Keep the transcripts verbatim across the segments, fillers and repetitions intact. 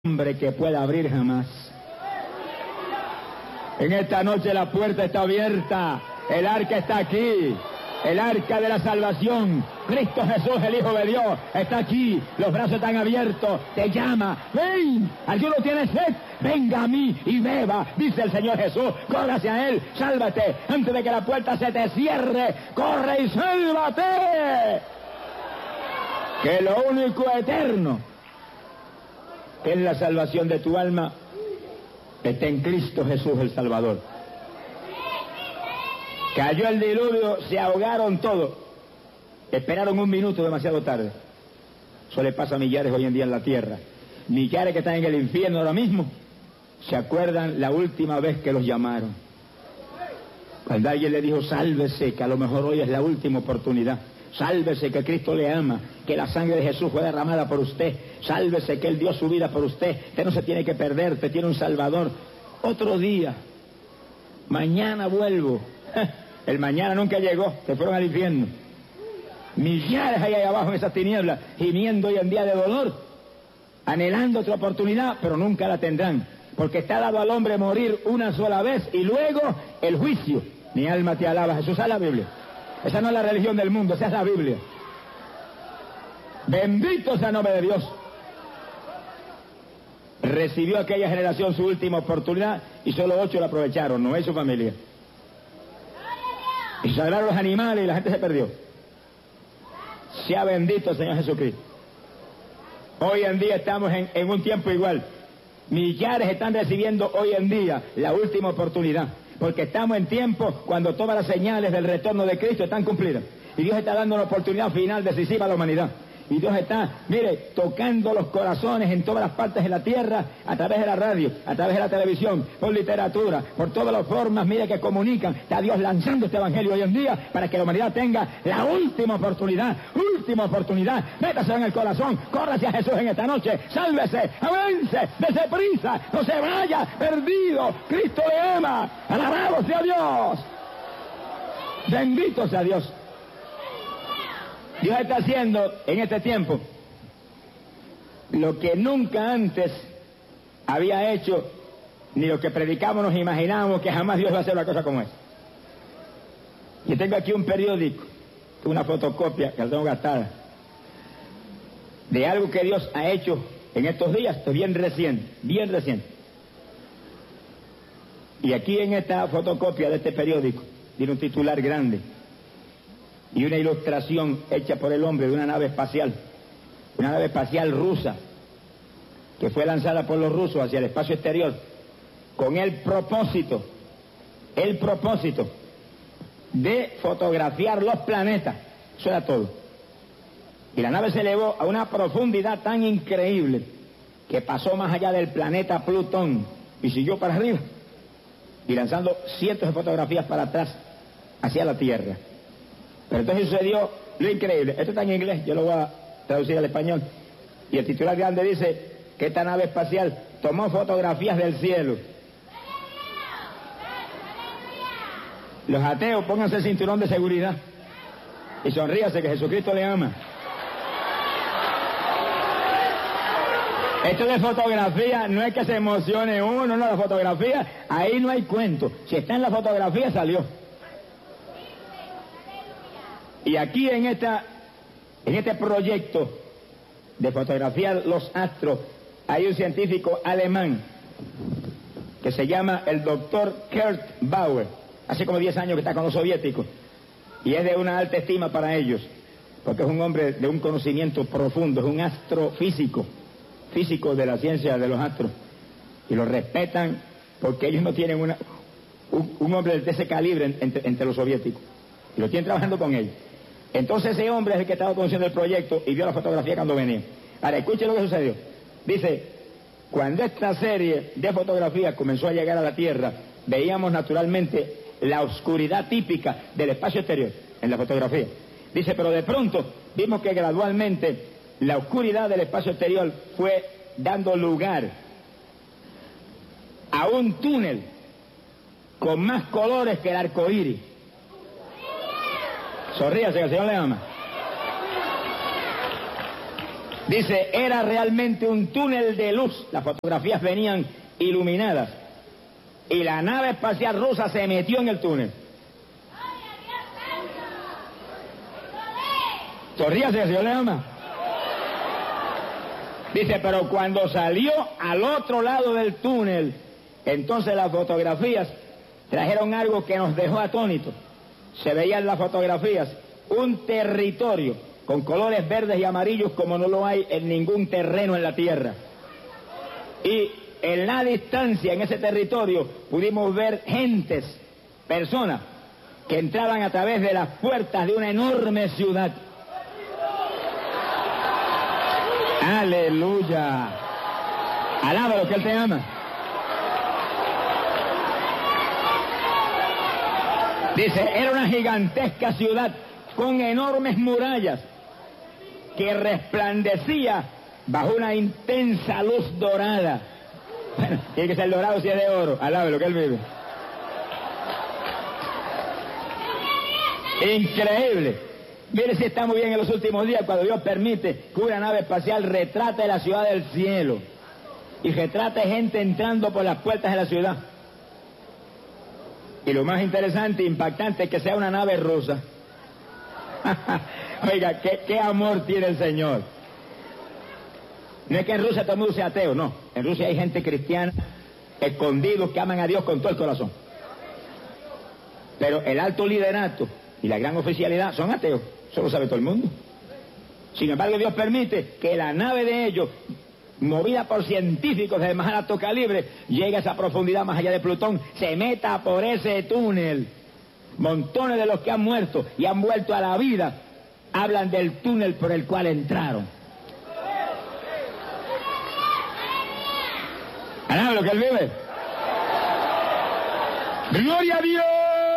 hombre que pueda abrir jamás. En esta noche la puerta está abierta, el arca está aquí, el arca de la salvación, Cristo Jesús, el Hijo de Dios, está aquí, los brazos están abiertos, te llama, ven, alguno tiene sed, venga a mí y beba, dice el Señor Jesús, corre hacia Él, sálvate, antes de que la puerta se te cierre, corre y sálvate, que lo único eterno es la salvación de tu alma, está en Cristo Jesús el Salvador. Cayó el diluvio, se ahogaron todos, esperaron un minuto demasiado tarde. Eso le pasa a millares hoy en día en la tierra. Millares que están en el infierno ahora mismo, se acuerdan la última vez que los llamaron. Cuando alguien le dijo, sálvese, que a lo mejor hoy es la última oportunidad. Sálvese, que Cristo le ama, que la sangre de Jesús fue derramada por usted. Sálvese, que Él dio su vida por usted. Usted no se tiene que perder, usted tiene un Salvador. Otro día, mañana vuelvo. El mañana nunca llegó, se fueron al infierno. Millares hay ahí abajo en esas tinieblas, gimiendo hoy en día de dolor, anhelando otra oportunidad, pero nunca la tendrán. Porque está dado al hombre morir una sola vez y luego el juicio. Mi alma te alaba, Jesús, a la Biblia. Esa no es la religión del mundo, esa es la Biblia. Bendito sea el nombre de Dios. Recibió aquella generación su última oportunidad y solo ocho la aprovecharon, no es su familia. Y sagraron los animales y la gente se perdió. Sea bendito el Señor Jesucristo. Hoy en día estamos en, en un tiempo igual. Millares están recibiendo hoy en día la última oportunidad. Porque estamos en tiempo cuando todas las señales del retorno de Cristo están cumplidas. Y Dios está dando una oportunidad final decisiva a la humanidad. Y Dios está, mire, tocando los corazones en todas las partes de la tierra, a través de la radio, a través de la televisión, por literatura, por todas las formas, mire, que comunican. Está Dios lanzando este evangelio hoy en día para que la humanidad tenga la última oportunidad, última oportunidad. Métase en el corazón, corra hacia Jesús en esta noche, sálvese, avance, dése prisa, no se vaya perdido. Cristo le ama, alabado sea Dios, bendito sea Dios. Dios está haciendo en este tiempo lo que nunca antes había hecho, ni lo que predicamos nos imaginábamos que jamás Dios va a hacer una cosa como esa. Yo tengo aquí un periódico, una fotocopia que la tengo gastada, de algo que Dios ha hecho en estos días, esto es bien reciente, bien reciente. Y aquí en esta fotocopia de este periódico tiene un titular grande y una ilustración hecha por el hombre de una nave espacial, una nave espacial rusa, que fue lanzada por los rusos hacia el espacio exterior, con el propósito, el propósito de fotografiar los planetas, eso era todo. Y la nave se elevó a una profundidad tan increíble, que pasó más allá del planeta Plutón, y siguió para arriba, y lanzando cientos de fotografías para atrás, hacia la Tierra. Pero entonces sucedió lo increíble. Esto está en inglés, yo lo voy a traducir al español. Y el titular grande dice que esta nave espacial tomó fotografías del cielo. Los ateos, pónganse el cinturón de seguridad y sonríase, que Jesucristo le ama. Esto de fotografía no es que se emocione uno, no, la fotografía, ahí no hay cuento. Si está en la fotografía, salió. Y aquí en esta, en este proyecto de fotografiar los astros, hay un científico alemán que se llama el doctor Kurt Bauer. Hace como diez años que está con los soviéticos. Y es de una alta estima para ellos, porque es un hombre de un conocimiento profundo, es un astrofísico, físico de la ciencia de los astros. Y lo respetan porque ellos no tienen una, un, un hombre de ese calibre entre, entre los soviéticos. Y lo tienen trabajando con ellos. Entonces ese hombre es el que estaba conociendo el proyecto y vio la fotografía cuando venía. Ahora, escuche lo que sucedió. Dice, cuando esta serie de fotografías comenzó a llegar a la Tierra, veíamos naturalmente la oscuridad típica del espacio exterior en la fotografía. Dice, pero de pronto vimos que gradualmente la oscuridad del espacio exterior fue dando lugar a un túnel con más colores que el arco iris. Sonríase, que el Señor le ama. Dice, era realmente un túnel de luz. Las fotografías venían iluminadas. Y la nave espacial rusa se metió en el túnel. Sonríase, señor Leoma. Dice, pero cuando salió al otro lado del túnel, entonces las fotografías trajeron algo que nos dejó atónitos. Se veía en las fotografías un territorio con colores verdes y amarillos como no lo hay en ningún terreno en la Tierra. Y en la distancia, en ese territorio, pudimos ver gentes, personas, que entraban a través de las puertas de una enorme ciudad. ¡Aleluya! Alaba lo que Él te ama. Dice, era una gigantesca ciudad con enormes murallas que resplandecía bajo una intensa luz dorada. Bueno, tiene que ser dorado si es de oro. Alabe lo que Él vive. Increíble. Mire si está muy bien en los últimos días cuando Dios permite que una nave espacial retrate la ciudad del cielo y retrate gente entrando por las puertas de la ciudad. Y lo más interesante e impactante es que sea una nave rusa. Oiga, ¿qué, qué amor tiene el Señor. No es que en Rusia todo el mundo sea ateo, no. En Rusia hay gente cristiana, escondidos, que aman a Dios con todo el corazón. Pero el alto liderato y la gran oficialidad son ateos. Eso lo sabe todo el mundo. Sin embargo, Dios permite que la nave de ellos, movida por científicos de más alto calibre, llegue a esa profundidad más allá de Plutón, se meta por ese túnel. Montones de los que han muerto y han vuelto a la vida hablan del túnel por el cual entraron. ¿Alaba lo que Él vive? ¡Gloria a Dios!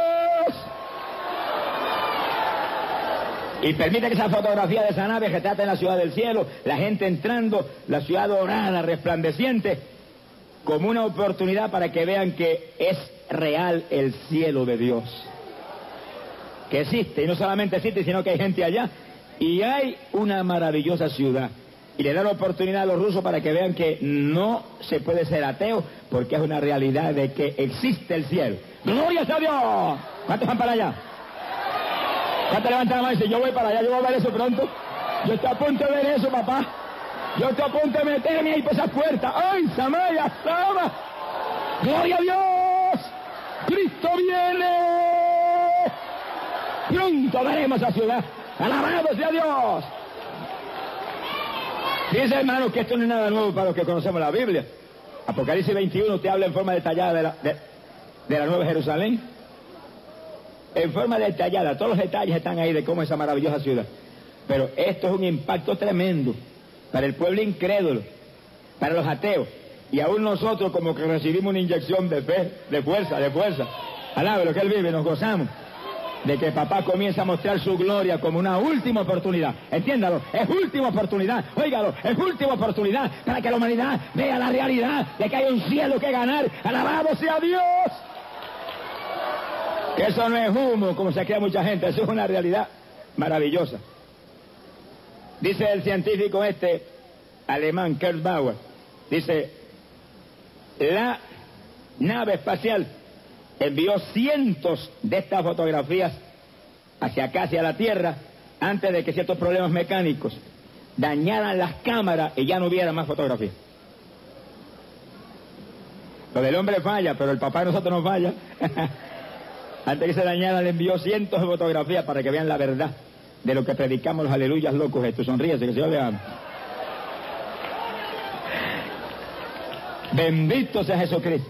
Y permite que esa fotografía de esa nave retrate en la ciudad del cielo, la gente entrando, la ciudad dorada, resplandeciente, como una oportunidad para que vean que es real el cielo de Dios. Que existe, y no solamente existe, sino que hay gente allá, y hay una maravillosa ciudad. Y le da la oportunidad a los rusos para que vean que no se puede ser ateo, porque es una realidad de que existe el cielo. ¡Gloria a Dios! ¿Cuántos van para allá? ¿Cuántos levantan la mano y dicen, yo voy para allá, yo voy a ver eso pronto? Yo estoy a punto de ver eso, papá. Yo estoy a punto de meterme ahí por esa puerta. ¡Ay, Samaya, Sama! ¡Gloria a Dios! ¡Cristo viene! Pronto veremos esa ciudad. ¡Alabado sea Dios! Fíjense, hermanos, que esto no es nada nuevo para los que conocemos la Biblia. Apocalipsis veintiuno te habla en forma detallada de la, de, de la Nueva Jerusalén. En forma detallada, todos los detalles están ahí de cómo es esa maravillosa ciudad. Pero esto es un impacto tremendo para el pueblo incrédulo, para los ateos. Y aún nosotros como que recibimos una inyección de fe, de fuerza, de fuerza. Alabe lo que Él vive, nos gozamos de que papá comienza a mostrar su gloria como una última oportunidad. Entiéndalo, es última oportunidad, óigalo, es última oportunidad para que la humanidad vea la realidad de que hay un cielo que ganar. Alabado sea Dios. Que eso no es humo, como se cree mucha gente, eso es una realidad maravillosa. Dice el científico este, alemán, Kurt Bauer, dice, la nave espacial envió cientos de estas fotografías hacia acá, hacia la Tierra, antes de que ciertos problemas mecánicos dañaran las cámaras y ya no hubiera más fotografías. Lo del hombre falla, pero el papá de nosotros no falla. Antes que se dañara, le envió cientos de fotografías para que vean la verdad de lo que predicamos los aleluyas locos estos. Sonríese, que el Señor le ama. Bendito sea Jesucristo.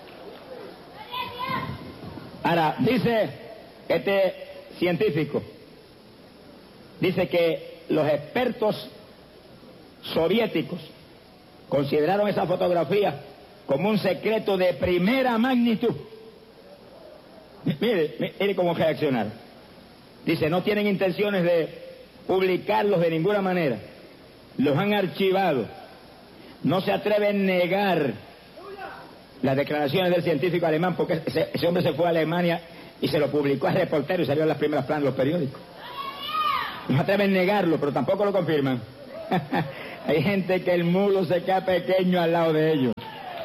Ahora, dice este científico, dice que los expertos soviéticos consideraron esa fotografía como un secreto de primera magnitud. Mire, mire cómo reaccionaron. Dice, no tienen intenciones de publicarlos de ninguna manera. Los han archivado. No se atreven a negar las declaraciones del científico alemán, porque ese, ese hombre se fue a Alemania y se lo publicó al reportero y salió en las primeras planas de los periódicos. No se atreven a negarlo, pero tampoco lo confirman. Hay gente que el mulo se queda pequeño al lado de ellos.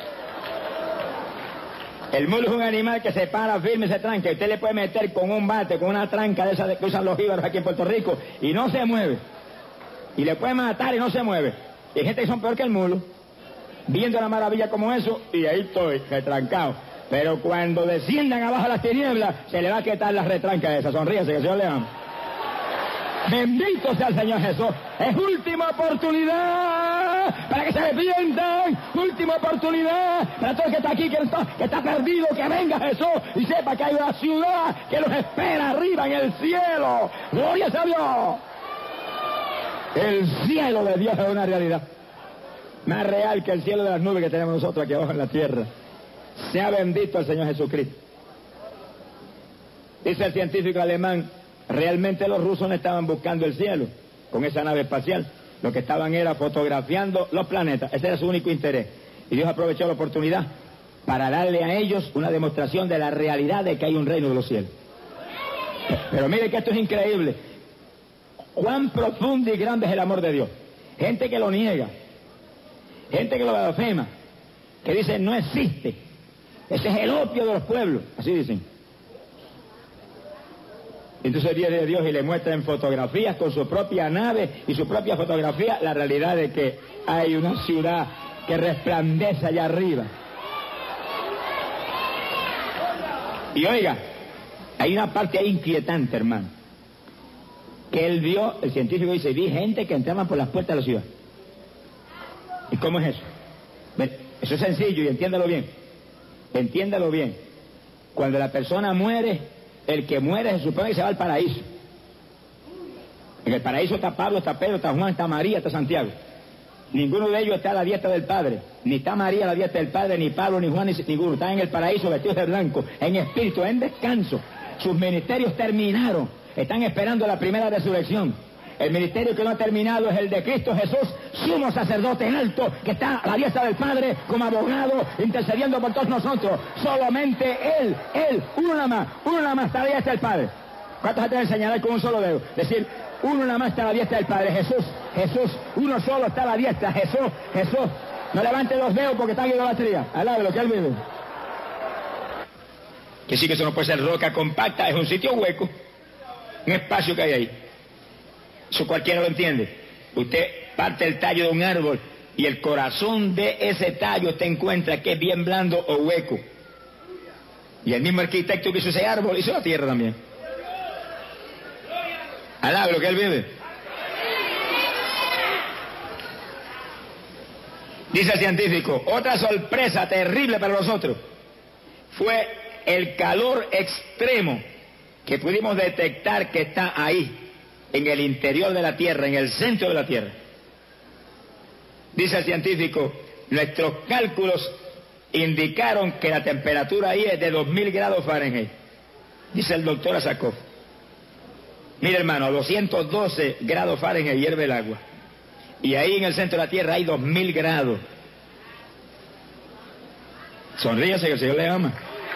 El mulo es un animal que se para firme y se tranca. Usted le puede meter con un bate, con una tranca de esas que usan los jíbaros aquí en Puerto Rico, y no se mueve. Y le puede matar y no se mueve. Y hay gente que son peor que el mulo, viendo una maravilla como eso, y ahí estoy, retrancado. Pero cuando desciendan abajo las tinieblas, se le va a quitar las retrancas de esa. Sonríase, que el Señor le ama. Bendito sea el Señor Jesús. Es última oportunidad para que se arrepientan. Última oportunidad para todo el que está aquí, que está, que está perdido, que venga Jesús y sepa que hay una ciudad que los espera arriba en el cielo. Gloria a Dios. El cielo de Dios es una realidad más real que el cielo de las nubes que tenemos nosotros aquí abajo en la tierra. Sea bendito el Señor Jesucristo. Dice el científico alemán, realmente los rusos no estaban buscando el cielo con esa nave espacial. Lo que estaban era fotografiando los planetas. Ese era su único interés. Y Dios aprovechó la oportunidad para darle a ellos una demostración de la realidad de que hay un reino de los cielos. Pero mire que esto es increíble. Cuán profundo y grande es el amor de Dios. Gente que lo niega, gente que lo blasfema, que dice no existe. Ese es el opio de los pueblos, así dicen. Entonces viene Dios y le muestra en fotografías con su propia nave y su propia fotografía la realidad de que hay una ciudad que resplandece allá arriba. Y oiga, hay una parte ahí inquietante, hermano, que él vio, el científico dice, vi gente que entraban por las puertas de la ciudad. ¿Y cómo es eso? Eso es sencillo y entiéndalo bien. Entiéndalo bien. Cuando la persona muere, el que muere se supone que se va al paraíso. En el paraíso está Pablo, está Pedro, está Juan, está María, está Santiago. Ninguno de ellos está a la diestra del Padre. Ni está María a la diestra del Padre, ni Pablo, ni Juan, ni ninguno. Están en el paraíso vestidos de blanco, en espíritu, en descanso. Sus ministerios terminaron. Están esperando la primera resurrección. El ministerio que no ha terminado es el de Cristo Jesús, sumo sacerdote alto, que está a la diestra del Padre como abogado, intercediendo por todos nosotros. Solamente Él, Él, uno nada más, uno nada más está a la diestra del Padre. ¿Cuántos se deben señalar con un solo dedo? Decir, uno nada más está a la diestra del Padre, Jesús, Jesús, uno solo está a la diestra, Jesús, Jesús. No levante los dedos porque está en idolatría, al lado de lo que Él vive. Que sí que eso no puede ser roca compacta, es un sitio hueco, un espacio que hay ahí. Eso cualquiera lo entiende. Usted parte el tallo de un árbol y el corazón de ese tallo usted encuentra que es bien blando o hueco. Y el mismo arquitecto que hizo ese árbol hizo la tierra también. Alaba lo que él vive. Dice el científico, otra sorpresa terrible para nosotros fue el calor extremo que pudimos detectar que está ahí, en el interior de la Tierra, en el centro de la Tierra. Dice el científico, nuestros cálculos indicaron que la temperatura ahí es de dos mil grados Fahrenheit. Dice el doctor Asakov. Mire hermano, a doscientos doce grados Fahrenheit hierve el agua. Y ahí en el centro de la Tierra hay dos mil grados. Sonríase que el Señor le ama.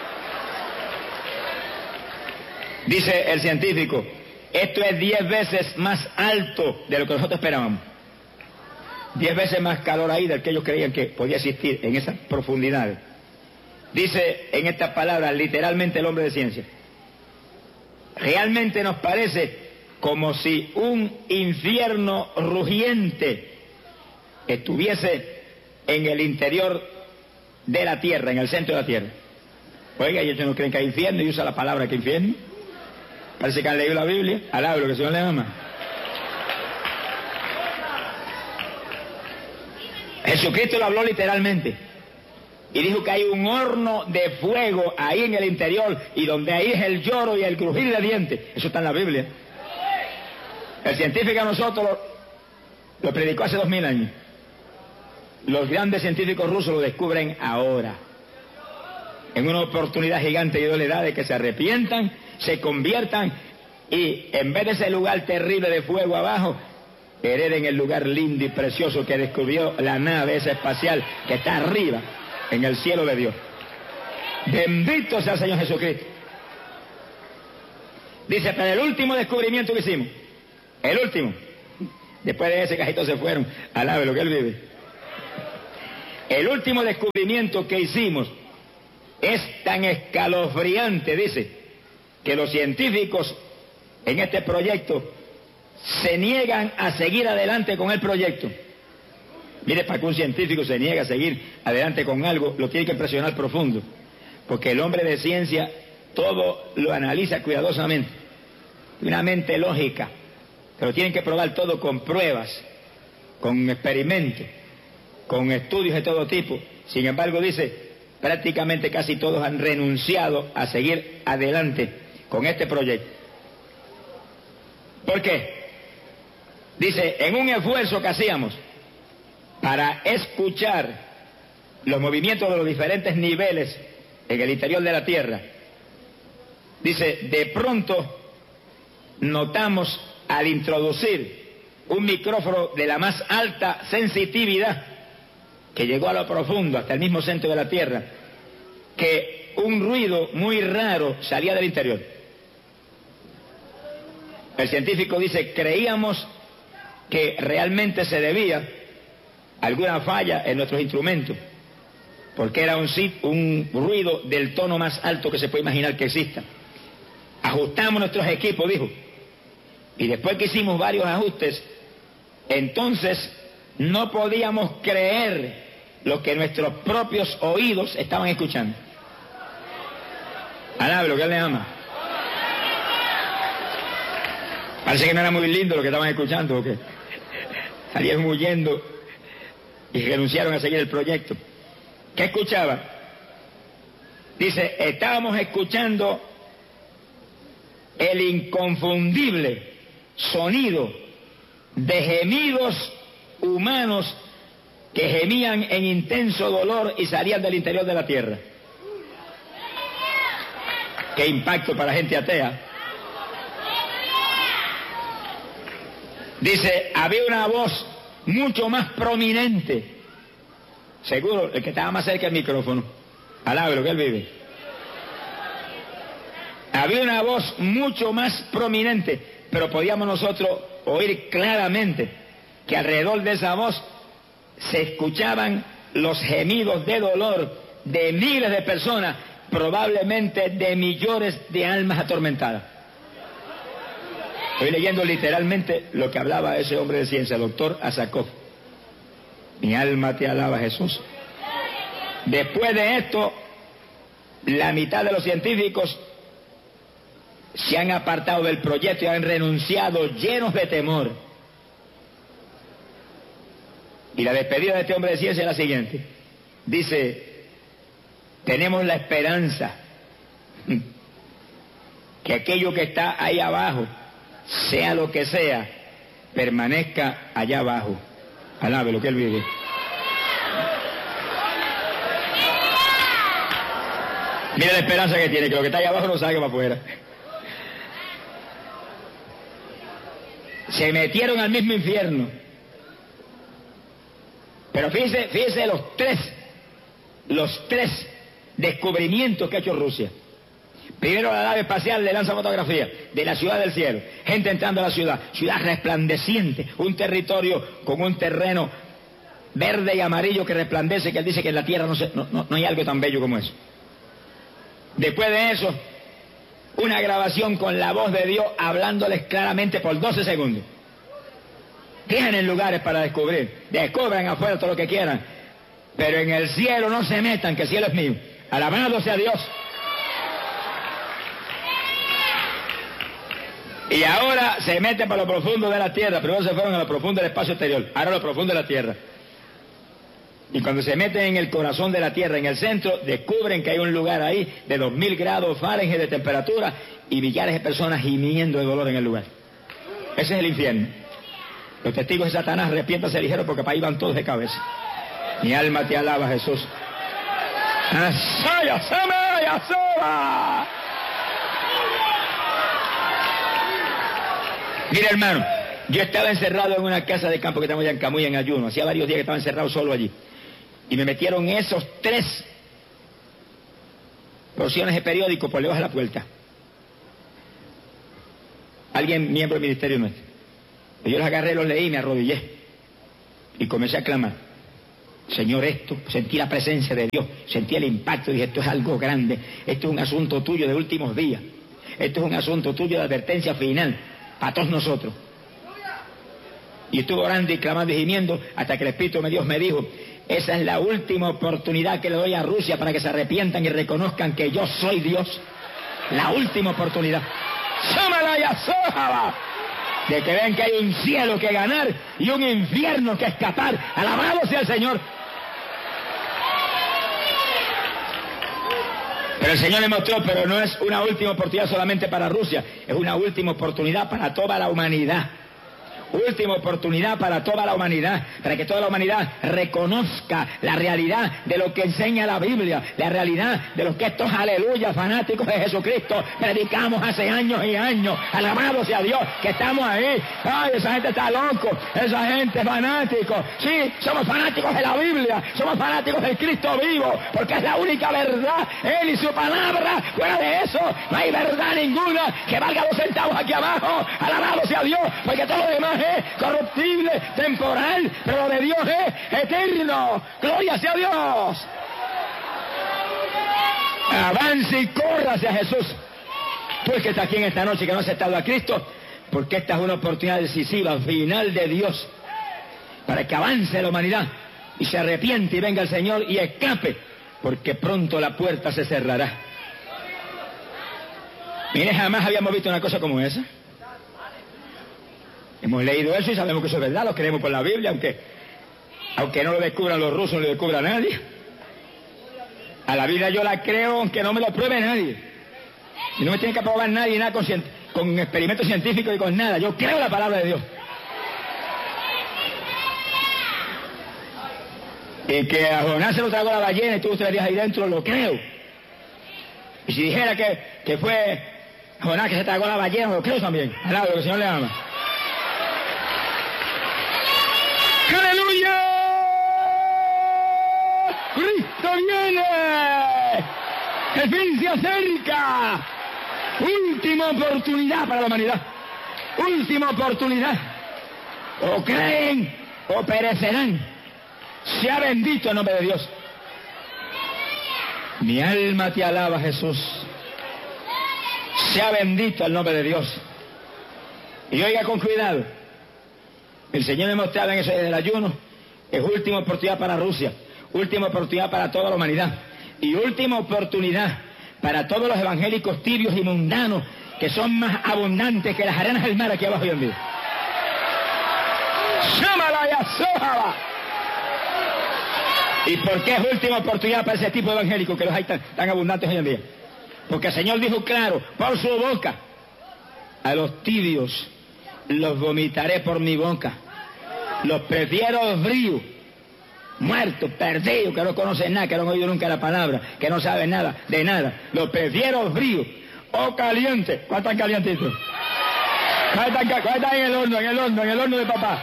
Dice el científico, esto es diez veces más alto de lo que nosotros esperábamos. Diez veces más calor ahí del que ellos creían que podía existir en esas profundidades. Dice en estas palabras literalmente el hombre de ciencia. Realmente nos parece como si un infierno rugiente estuviese en el interior de la tierra, en el centro de la tierra. Oiga, ellos no creen que hay infierno y usa la palabra que infierno. Parece que han leído la Biblia, alaba lo que el Señor le ama. Jesucristo lo habló literalmente y dijo que hay un horno de fuego ahí en el interior y donde ahí es el lloro y el crujir de dientes. Eso está en la Biblia. El científico a nosotros lo, lo predicó hace dos mil años. Los grandes científicos rusos lo descubren ahora, en una oportunidad gigante y de edad de que se arrepientan, se conviertan y en vez de ese lugar terrible de fuego abajo, hereden el lugar lindo y precioso que descubrió la nave esa espacial que está arriba en el cielo de Dios. Bendito sea el Señor Jesucristo. Dice, pero el último descubrimiento que hicimos, el último, Después de ese cajito se fueron. Alabe lo que él vive. El último descubrimiento que hicimos es tan escalofriante, dice, que los científicos en este proyecto se niegan a seguir adelante con el proyecto. Mire, para que un científico se niegue a seguir adelante con algo, lo tiene que presionar profundo, porque el hombre de ciencia todo lo analiza cuidadosamente, una mente lógica, pero tienen que probar todo con pruebas, con experimentos, con estudios de todo tipo. Sin embargo, dice, prácticamente casi todos han renunciado a seguir adelante con este proyecto. ¿Por qué? Dice, en un esfuerzo que hacíamos para escuchar los movimientos de los diferentes niveles en el interior de la Tierra, dice, de pronto notamos al introducir un micrófono de la más alta sensitividad que llegó a lo profundo, hasta el mismo centro de la Tierra, que un ruido muy raro salía del interior. El científico dice, creíamos que realmente se debía a alguna falla en nuestros instrumentos, porque era un, un ruido del tono más alto que se puede imaginar que exista. Ajustamos nuestros equipos, dijo, y después que hicimos varios ajustes, entonces no podíamos creer lo que nuestros propios oídos estaban escuchando. Alabe lo que él le ama. Parece que no era muy lindo lo que estaban escuchando, ¿o qué? Salieron huyendo y renunciaron a seguir el proyecto. ¿Qué escuchaba? Dice, estábamos escuchando el inconfundible sonido de gemidos humanos que gemían en intenso dolor y salían del interior de la Tierra. Qué impacto para gente atea. Dice, había una voz mucho más prominente. Seguro, el que estaba más cerca del micrófono. Alabe lo que él vive. Había una voz mucho más prominente, pero podíamos nosotros oír claramente que alrededor de esa voz se escuchaban los gemidos de dolor de miles de personas, probablemente de millones de almas atormentadas. Estoy leyendo literalmente lo que hablaba ese hombre de ciencia, el doctor Asakov. Mi alma te alaba, Jesús. Después de esto, la mitad de los científicos se han apartado del proyecto y han renunciado llenos de temor. Y la despedida de este hombre de ciencia es la siguiente. Dice, tenemos la esperanza que aquello que está ahí abajo, sea lo que sea, permanezca allá abajo. Alabe lo que él vive. Mira la esperanza que tiene, que lo que está allá abajo no salga para afuera. Se metieron al mismo infierno. Pero fíjese, fíjese los tres, los tres descubrimientos que ha hecho Rusia. Primero, la nave espacial le lanza fotografía de la ciudad del cielo, gente entrando a la ciudad, ciudad resplandeciente, un territorio con un terreno verde y amarillo que resplandece, que él dice que en la Tierra no, se, no, no, no hay algo tan bello como eso. Después de eso, una grabación con la voz de Dios hablándoles claramente por doce segundos. Tienen lugares para descubrir, descubran afuera todo lo que quieran, pero en el cielo no se metan, que el cielo es mío. Alabado sea Dios. Y ahora se meten para lo profundo de la Tierra. Primero se fueron a lo profundo del espacio exterior, ahora a lo profundo de la Tierra. Y cuando se meten en el corazón de la Tierra, en el centro, descubren que hay un lugar ahí de dos mil grados Fahrenheit de temperatura y millares de personas gimiendo de dolor en el lugar. Ese es el infierno. Los testigos de Satanás, arrepiéntanse ligero porque para ahí van todos de cabeza. Mi alma te alaba, Jesús. ¡Asaya, samaya, soba! Mira, hermano, yo estaba encerrado en una casa de campo que estamos allá en Camuy, en ayuno. Hacía varios días que estaba encerrado solo allí. Y me metieron esos tres porciones de periódico por debajo de la puerta. Alguien, miembro del ministerio nuestro. Y yo los agarré, los leí, me arrodillé y comencé a clamar. Señor, esto, sentí la presencia de Dios, sentí el impacto, dije, esto es algo grande, esto es un asunto tuyo de últimos días, esto es un asunto tuyo de advertencia final para todos nosotros. Y estuve orando y clamando y gimiendo hasta que el Espíritu de Dios me dijo, esa es la última oportunidad que le doy a Rusia para que se arrepientan y reconozcan que yo soy Dios. La última oportunidad. De que vean que hay un cielo que ganar y un infierno que escapar. Alabado sea el Señor. Pero el Señor le mostró, pero no es una última oportunidad solamente para Rusia, es una última oportunidad para toda la humanidad. Última oportunidad para toda la humanidad, para que toda la humanidad reconozca la realidad de lo que enseña la Biblia, la realidad de lo que estos aleluya fanáticos de Jesucristo predicamos hace años y años. Alabado sea Dios, que estamos ahí. Ay, esa gente está loco, esa gente es fanático. Sí, somos fanáticos de la Biblia, somos fanáticos del Cristo vivo, porque es la única verdad, Él y su palabra. Fuera de eso, no hay verdad ninguna que valga los centavos aquí abajo. Alabado sea Dios, porque todo lo demás es corruptible, temporal, pero lo de Dios es eterno. Gloria sea Dios. Avance y corra hacia Jesús. Tú el que está aquí en esta noche que no has aceptado a Cristo, porque esta es una oportunidad decisiva, final de Dios, para que avance la humanidad y se arrepiente y venga el Señor y escape, porque pronto la puerta se cerrará. Mire, jamás habíamos visto una cosa como esa. Hemos leído eso y sabemos que eso es verdad, lo creemos por la Biblia, aunque, aunque no lo descubran los rusos, no lo descubra nadie. A la Biblia yo la creo aunque no me lo pruebe nadie. Y no me tiene que probar nadie nada con, con experimentos científicos y con nada. Yo creo la palabra de Dios. Y que a Jonás se lo tragó la ballena y tuvo tres días ahí dentro, lo creo. Y si dijera que, que fue Jonás que se tragó la ballena, lo creo también. Al lado de lo que el Señor le ama. ¡Aleluya! ¡Cristo viene! ¡El fin se acerca! Última oportunidad para la humanidad. Última oportunidad. O creen o perecerán. Sea bendito el nombre de Dios. Mi alma te alaba, Jesús. Sea bendito el nombre de Dios. Y oiga con cuidado. El Señor me mostraba en eso del ayuno, es última oportunidad para Rusia, última oportunidad para toda la humanidad, y última oportunidad para todos los evangélicos tibios y mundanos, que son más abundantes que las arenas del mar aquí abajo hoy en día. ¿Y por qué es última oportunidad para ese tipo de evangélicos que los hay tan, tan abundantes hoy en día? Porque el Señor dijo claro, por su boca, a los tibios los vomitaré por mi boca. Los prefiero fríos, muertos, perdidos, que no conocen nada, que no han oído nunca la palabra, que no saben nada, de nada. Los prefiero fríos o calientes. ¿Cuál están calientitos? ¿Cuál están, cuál están en el horno, en el horno, en el horno de papá?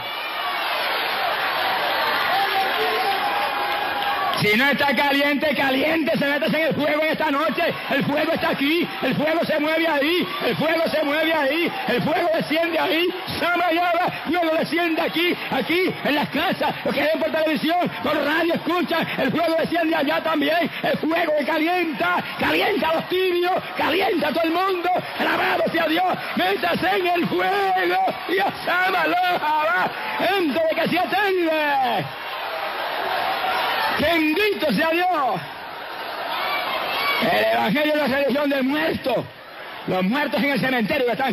Si no está caliente, caliente, se mete en el fuego en esta noche. El fuego está aquí, el fuego se mueve ahí, el fuego se mueve ahí, el fuego desciende ahí. Samayaba, Dios lo desciende aquí, aquí, en las casas, los que ven por televisión, por radio, escuchan, el fuego desciende allá también. El fuego que calienta, calienta a los tibios, calienta a todo el mundo. Alabado sea Dios, métase en el fuego y asámalo, antes de que se atende. ¡Bendito sea Dios! El evangelio es la religión del muerto. Los muertos en el cementerio están.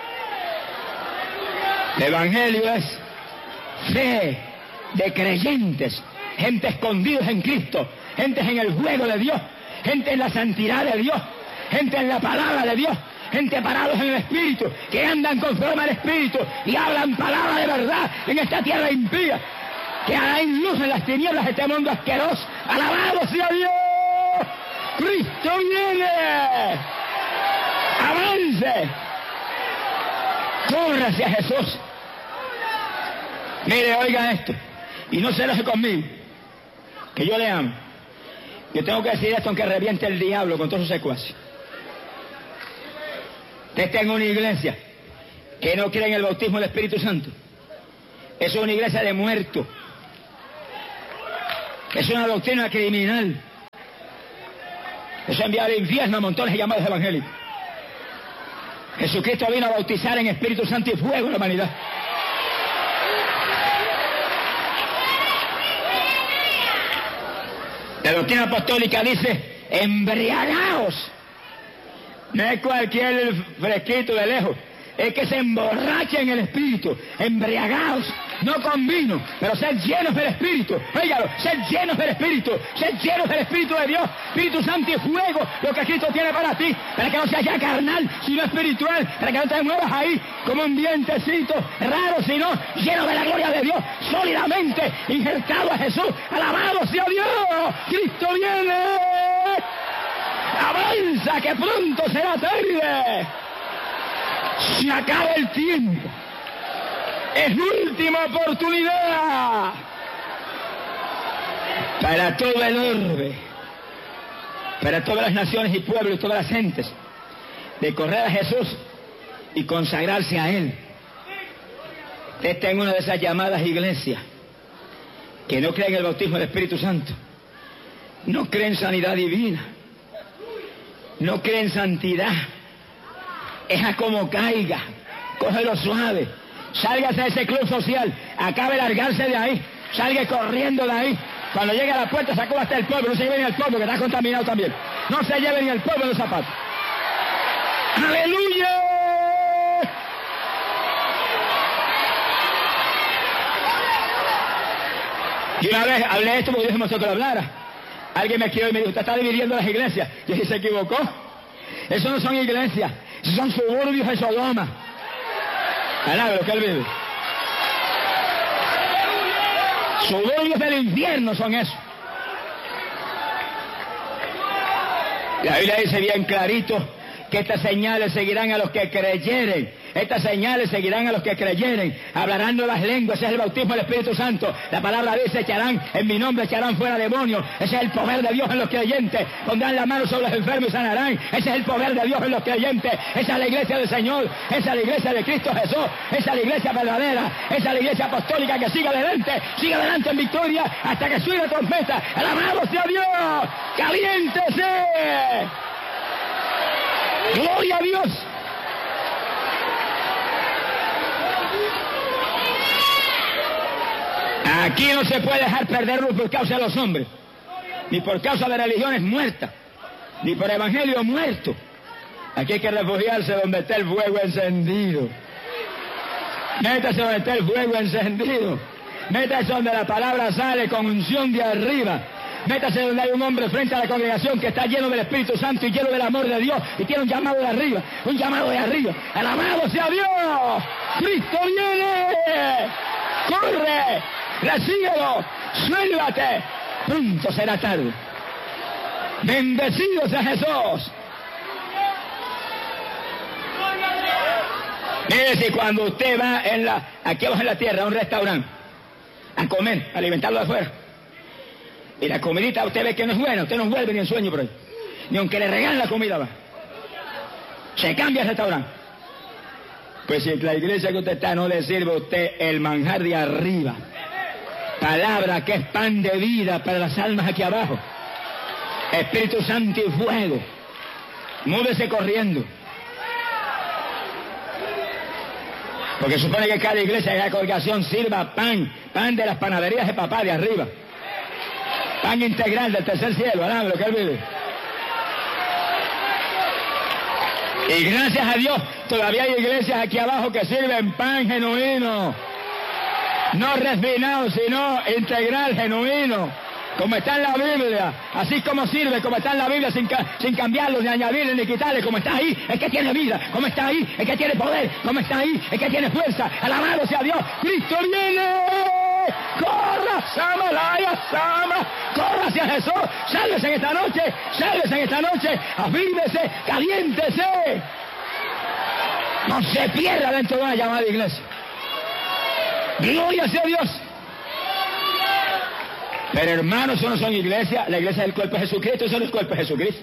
El evangelio es fe de creyentes, gente escondidos en Cristo, gente en el fuego de Dios, gente en la santidad de Dios, gente en la palabra de Dios, gente parados en el Espíritu, que andan conforme al Espíritu y hablan palabra de verdad en esta tierra impía, que hay luz en las tinieblas de este mundo asqueroso. ¡Alabado sea Dios! ¡Cristo viene! ¡Avance! ¡Corre hacia Jesús! Mire, oiga esto, y no se enoje conmigo, que yo le amo. Yo tengo que decir esto aunque reviente el diablo con todos sus secuaces. Usted está en una iglesia que no cree en el bautismo del Espíritu Santo. Eso es una iglesia de muertos. Es una doctrina criminal. Eso envía al infierno a montones de llamados evangélicos. Jesucristo vino a bautizar en Espíritu Santo y fuego a la humanidad. La doctrina apostólica dice, embriagaos. No es cualquier fresquito de lejos, es que se emborrachen en el Espíritu, embriagaos, no con vino, pero ser llenos del Espíritu. Óigalo, ser llenos del Espíritu, ser llenos del Espíritu de Dios, Espíritu Santo y fuego, lo que Cristo tiene para ti, para que no seas ya carnal, sino espiritual, para que no te muevas ahí como un vientecito raro, sino lleno de la gloria de Dios, sólidamente injertado a Jesús. Alabado sea Dios, Cristo viene. Avanza, que pronto será tarde. Se acaba el tiempo. Es última oportunidad para todo el orbe, para todas las naciones y pueblos y todas las gentes, de correr a Jesús y consagrarse a Él. Usted está en una de esas llamadas iglesias que no creen en el bautismo del Espíritu Santo, no creen en sanidad divina, no creen en santidad. Es a como caiga, cógelo suave, sálgase de ese club social, acabe de largarse de ahí, salga corriendo de ahí. Cuando llegue a la puerta sacó hasta el pueblo, no se lleve ni al pueblo que está contaminado también, no se lleve ni al pueblo en los zapatos. ¡Aleluya! Y una vez hablé esto porque Dios me mostró que lo hablara. Alguien me escribió y me dijo, usted está dividiendo las iglesias. Y dije, se equivocó. Eso no son iglesias, esos son suburbios de Sodoma. Alabe lo que él vive. Suburbios del infierno son esos. La Biblia dice bien clarito que estas señales seguirán a los que creyeren. Estas señales seguirán a los que creyeren. Hablarán nuevas lenguas. Ese es el bautismo del Espíritu Santo. La palabra dice, echarán en mi nombre, echarán fuera demonios. Ese es el poder de Dios en los creyentes. Pondrán la mano sobre los enfermos y sanarán. Ese es el poder de Dios en los creyentes. Esa es la iglesia del Señor. Esa es la iglesia de Cristo Jesús. Esa es la iglesia verdadera. Esa es la iglesia apostólica que sigue adelante. Sigue adelante en victoria hasta que suene la trompeta. ¡Alabado sea Dios! ¡Caliéntese! ¡Gloria a Dios! Aquí no se puede dejar perder luz por causa de los hombres, ni por causa de religiones muertas, ni por evangelio muerto. Aquí hay que refugiarse donde esté el fuego encendido. Métase donde esté el fuego encendido. Métase donde la palabra sale con unción de arriba. Métase donde hay un hombre frente a la congregación que está lleno del Espíritu Santo y lleno del amor de Dios y tiene un llamado de arriba, un llamado de arriba. ¡Alabado sea Dios! ¡Cristo viene! ¡Corre! ¡Recíbelo! ¡Suélvate! Pronto será tarde. ¡Bendecido sea Jesús! Mire, si cuando usted va en la, aquí abajo en la tierra a un restaurante a comer, a alimentarlo de afuera, y la comidita usted ve que no es buena, usted no vuelve ni en sueño por ahí, ni aunque le regalen la comida va, se cambia el restaurante. Pues si la iglesia que usted está no le sirve a usted el manjar de arriba, palabra que es pan de vida para las almas aquí abajo, Espíritu Santo y fuego, múdese corriendo. Porque supone que cada iglesia y cada congregación sirva pan, pan de las panaderías de papá de arriba, pan integral del tercer cielo, ¿verdad? Lo que él vive. Y gracias a Dios, todavía hay iglesias aquí abajo que sirven pan genuino, no refinado, sino integral, genuino, como está en la Biblia, así como sirve, como está en la Biblia, sin, sin cambiarlo, ni añadirle, ni quitarle, como está ahí, es que tiene vida, como está ahí, es que tiene poder, como está ahí, es que tiene fuerza. Alabado sea Dios, Cristo viene. ¡Corra, Sama, Laya, Sama! ¡Corra hacia Jesús! ¡Sálvese en esta noche! ¡Sálvese en esta noche! ¡Afírmese! ¡Caliéntese! No se pierda dentro de una llamada iglesia. ¡Gloria sea Dios! Pero hermanos, eso no son iglesias. La iglesia es el cuerpo de Jesucristo, eso no es el cuerpo de Jesucristo.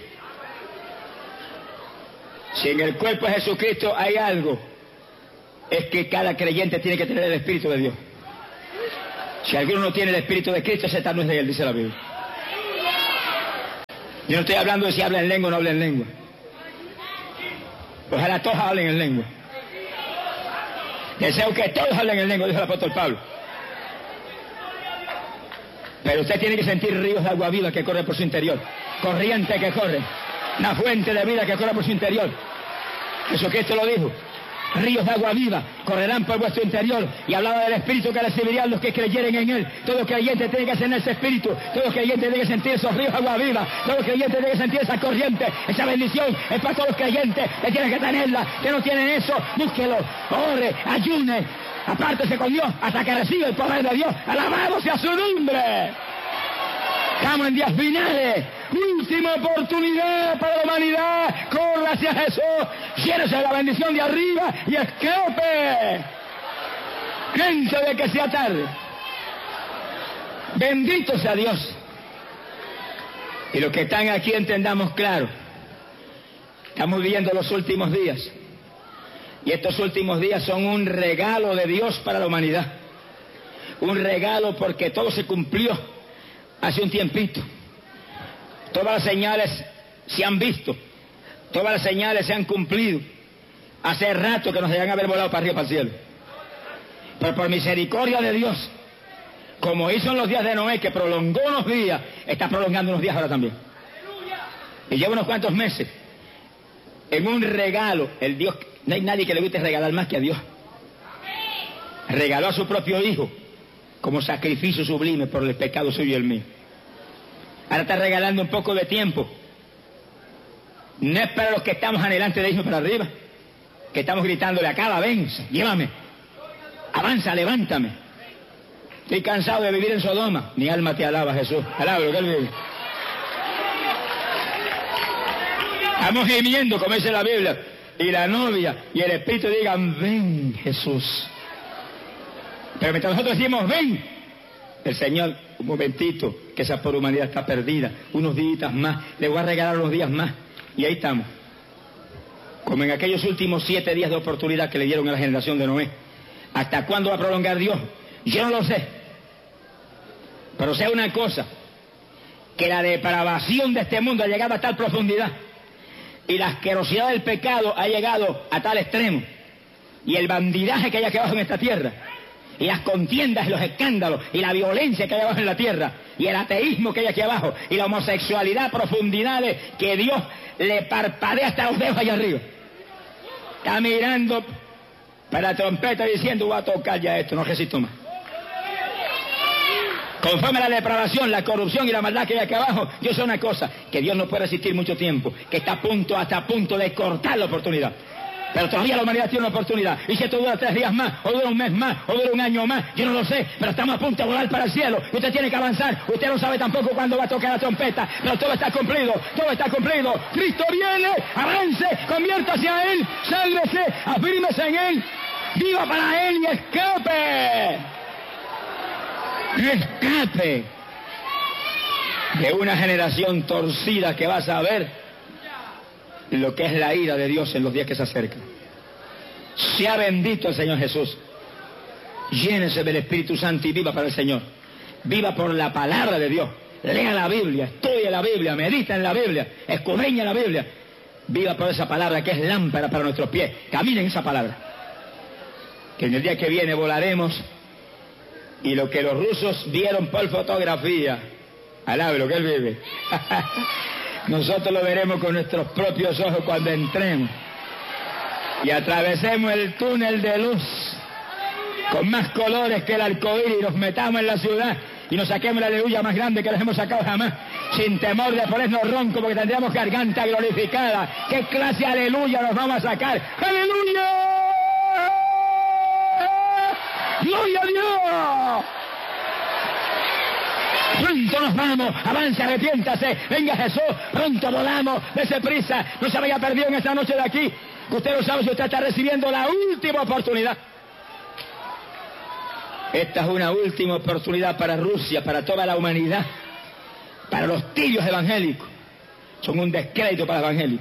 Si en el cuerpo de Jesucristo hay algo, es que cada creyente tiene que tener el Espíritu de Dios. Si alguno no tiene el Espíritu de Cristo, ese tal no es de él, dice la Biblia. Yo no estoy hablando de si habla en lengua o no habla en lengua. Ojalá todos hablen en lengua. Deseo que todos hablen en lengua, dijo el apóstol Pablo. Pero usted tiene que sentir ríos de agua viva que corren por su interior. Corriente que corre. Una fuente de vida que corre por su interior. Jesucristo lo dijo. Ríos de agua viva correrán por vuestro interior. Y hablaba del Espíritu que recibirían los que creyeren en Él. Todo creyente tiene que tener ese Espíritu. Todo creyente tiene que sentir esos ríos de agua viva. Todo creyente tiene que sentir esa corriente. Esa bendición es para todos los creyentes. Que tienen que tenerla. Que no tienen eso, búsquelo. Ore, ayune. Apártese con Dios hasta que reciba el poder de Dios. Alabado sea su nombre. Estamos en días finales. Última oportunidad para la humanidad. Corra hacia Jesús. Llénese de la bendición de arriba y escape. Antes de que sea tarde. Bendito sea Dios. Y los que están aquí entendamos claro. Estamos viviendo los últimos días. Y estos últimos días son un regalo de Dios para la humanidad. Un regalo porque todo se cumplió hace un tiempito. Todas las señales se han visto. Todas las señales se han cumplido. Hace rato que nos debían haber volado para arriba, para el cielo. Pero por misericordia de Dios, como hizo en los días de Noé, que prolongó unos días, está prolongando unos días ahora también. Y lleva unos cuantos meses. En un regalo, el Dios, no hay nadie que le guste regalar más que a Dios. Regaló a su propio Hijo como sacrificio sublime por el pecado suyo y el mío. Ahora está regalando un poco de tiempo. No es para los que estamos anhelantes de irnos para arriba, que estamos gritándole: acaba, ven, llévame, avanza, levántame. Estoy cansado de vivir en Sodoma. Mi alma te alaba, Jesús. Alaba lo que Él vive. Estamos gimiendo, como dice la Biblia, y la novia y el Espíritu digan: ven, Jesús. Pero mientras nosotros decimos: ven, el Señor, un momentito, que esa por humanidad está perdida, unos días más, le voy a regalar unos días más. Y ahí estamos, como en aquellos últimos siete días de oportunidad que le dieron a la generación de Noé. ¿Hasta cuándo va a prolongar Dios? Yo no lo sé. Pero sé una cosa, que la depravación de este mundo ha llegado a tal profundidad, y la asquerosidad del pecado ha llegado a tal extremo, y el bandidaje que hay aquí abajo en esta tierra, y las contiendas y los escándalos y la violencia que hay abajo en la tierra, y el ateísmo que hay aquí abajo, y la homosexualidad, profundidades que Dios le parpadea hasta los dedos allá arriba. Está mirando para la trompeta diciendo: voy a tocar ya esto, no resisto más. Conforme a la depravación, la corrupción y la maldad que hay aquí abajo, yo sé una cosa, que Dios no puede resistir mucho tiempo, que está a punto, hasta a punto de cortar la oportunidad. Pero todavía la humanidad tiene una oportunidad. Y si esto dura tres días más, o dura un mes más, o dura un año más, yo no lo sé, pero estamos a punto de volar para el cielo. Usted tiene que avanzar. Usted no sabe tampoco cuándo va a tocar la trompeta, pero todo está cumplido, todo está cumplido. Cristo viene, avance, conviértase a Él, sálvese, afírmese en Él, viva para Él y escape. Escape de una generación torcida que va a saber lo que es la ira de Dios en los días que se acercan. Sea bendito el Señor Jesús. Llénese del Espíritu Santo y viva para el Señor. Viva por la palabra de Dios. Lea la Biblia, estudie la Biblia, medita en la Biblia, escudriña la Biblia. Viva por esa palabra que es lámpara para nuestros pies. Camine en esa palabra. Que en el día que viene volaremos, y lo que los rusos vieron por fotografía, alabe lo que Él vive. Nosotros lo veremos con nuestros propios ojos cuando entremos y atravesemos el túnel de luz con más colores que el arcoíris y nos metamos en la ciudad y nos saquemos la aleluya más grande que les hemos sacado jamás, sin temor de ponernos ronco porque tendríamos garganta glorificada. ¿Qué clase de aleluya nos vamos a sacar? ¡Aleluya! ¡Gloria a Dios! Pronto nos vamos, avance, arrepiéntase, venga Jesús, pronto volamos, dése prisa, no se vaya perdido en esta noche de aquí. Usted no sabe si usted está recibiendo la última oportunidad. Esta es una última oportunidad para Rusia, para toda la humanidad, para los tibios evangélicos. Son un descrédito para el evangelio.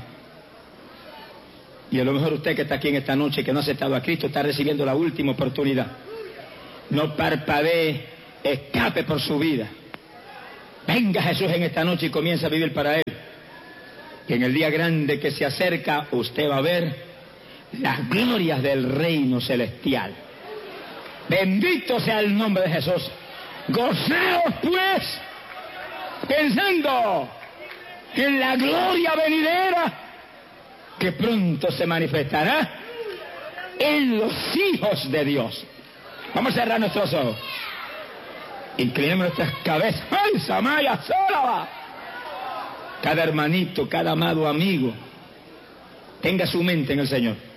Y a lo mejor usted que está aquí en esta noche, que no ha aceptado a Cristo, está recibiendo la última oportunidad. No parpadee, escape por su vida. Venga Jesús en esta noche y comienza a vivir para Él. Y en el día grande que se acerca, usted va a ver las glorias del reino celestial. Bendito sea el nombre de Jesús. Gozaos pues, pensando en la gloria venidera que pronto se manifestará en los hijos de Dios. Vamos a cerrar nuestros ojos. Inclinemos nuestras cabezas. ¡Ay, Samaya, Sólava! Cada hermanito, cada amado amigo, tenga su mente en el Señor.